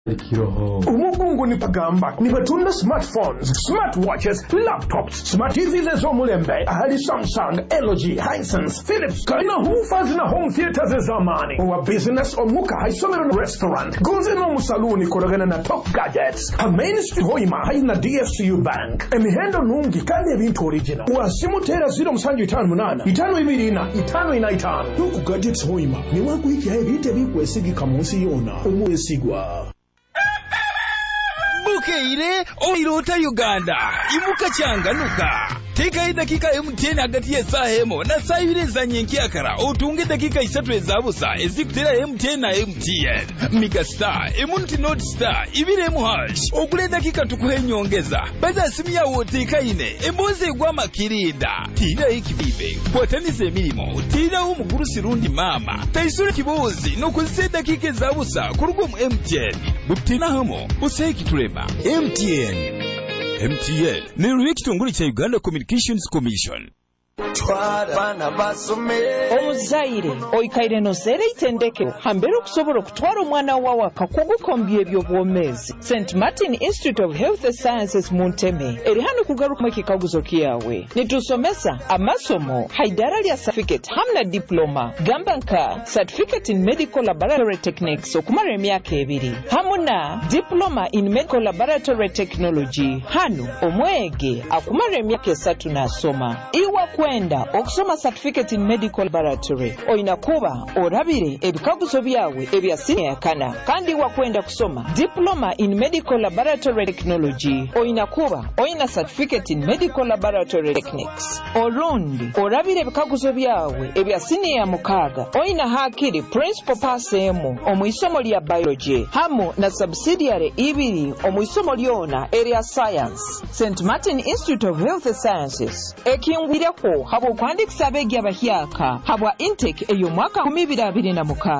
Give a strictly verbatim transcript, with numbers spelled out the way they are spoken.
Umugungu nipagamba nibatunda smartphones, smartwatches, laptops, smart T Vs ez'omulembe ahali Samsung, L G, Hisense, Philips, kalina hoofers na home theaters ez'amaanyi. Owa business omuka haisomero na restaurant, gonze n'omusaluni kolagana na Top Gadgets. A Main Street Hoima haina D F C U Bank. Emihendo nungi kandi ebintu original. Wa simu tera zero musanju itano munana, itano ibiri ina, itano ina itano. Tuku Gadgets Hoima ni wakuiki haibite bikwesigika munsi yona omwesigwa. Bukeire oirota Uganda imuka changanuka teka dakika M T N hagati ya saa hemo na saa ibiri za nyenkiakara utunge dakika isatu ezabusa ezikutera M T N na M T N Mega Star emunti Note Star ibiri emu hash okule dakika tukuhe nyongeza baza simu ya wote ine emboze gwa makirinda tira ikibibe kwatanize emirimo tira umukuru sirundi mama taisuri kibozi no kuzise dakika ezabusa kurugo mu M T N butina hamo useki tureba M T N M T N ni ekitongole kya Uganda Communications Commission. Omuzaire oikaire no zere itendekero hambere okusobola okutwala omwana wawe akakugukombya eby'obwomezi. Saint Martin Institute of Health Sciences Munteme eri hano kugaruka mu kikaguzo kiyawe nitusomesa amasomo haidara lya certificate hamna diploma gamba nka certificate in medical laboratory techniques okumara emyaka ebiri hamuna diploma in medical laboratory technology hano omwege akumara emyaka esatu nasoma iwa kwenda okusoma certificate in medical laboratory oina kuba orabire ebikaguzo byawe ebya senior kana kandi wakwenda kusoma diploma in medical laboratory technology oina kuba oina certificate in medical laboratory techniques orundi orabire ebikaguzo byawe ebya senior mukaga oina hakiri principal pass emu omwisomo lya biology hamu na subsidiary ibiri omwisomo lyona area science. Saint Martin Institute of Health Sciences ekingwireko habo kwandikisa abegi abahyaka habwa intake eyo mwaka kumi abiri na mukaga.